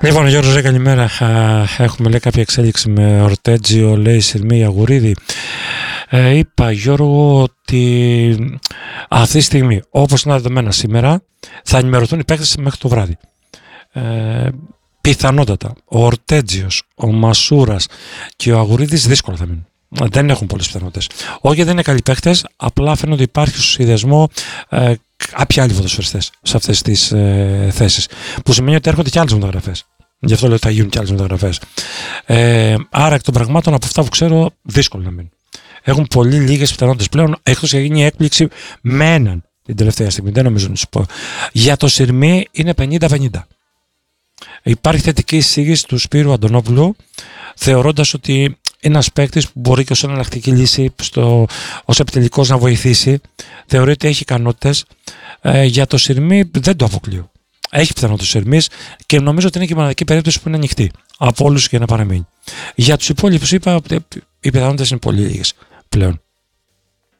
Λοιπόν, Γιώργος, καλημέρα. Έχουμε λέει κάποια εξέλιξη με Ορτέτζιο, λέει Συρμή Αγουρίδη. Είπα, Γιώργο, ότι αυτή τη στιγμή, όπως είναι δεδομένα σήμερα, θα ενημερωθούν οι παίκτες μέχρι το βράδυ. Πιθανότατα ο Ορτέτζιος, ο Μασούρας και ο Αγουρίδης δύσκολα θα μείνουν. Δεν έχουν πολλές πιθανότητες. Όχι, δεν είναι καλοί παίκτες, απλά φαίνεται ότι υπάρχει στο συνδυασμό κάποιοι άλλοι ποδοσφαιριστές σε αυτές τις θέσεις. Που σημαίνει ότι έρχονται και άλλες μεταγραφές. Γι' αυτό λέω ότι θα γίνουν και άλλες μεταγραφές. Άρα, εκ των πραγμάτων, από αυτά που ξέρω, δύσκολο να μείνουν. Έχουν πολύ λίγες πιθανότητες πλέον, εκτός και γίνει έκπληξη με έναν την τελευταία στιγμή. Δεν νομίζω να σου πω. Για το Συρμή είναι 50-50. Υπάρχει θετική εισήγηση του Σπύρου Αντωνόπουλου, θεωρώντας ότι είναι ένας παίκτης που μπορεί και ως εναλλακτική λύση ως επιτελικός να βοηθήσει. Θεωρεί ότι έχει ικανότητες. Για το Συρμή δεν το αποκλείω. Έχει πιθανότητα ο Συρμής και νομίζω ότι είναι και η μοναδική περίπτωση που είναι ανοιχτή από όλους για να παραμείνει. Για τους υπόλοιπους είπα ότι οι πιθανότητες είναι πολύ λίγες πλέον.